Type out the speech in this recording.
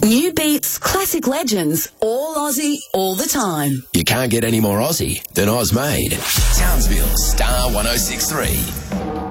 New beats, classic legends, all Aussie, all the time. You can't get any more Aussie than Oz Made. Townsville, Star 106.3.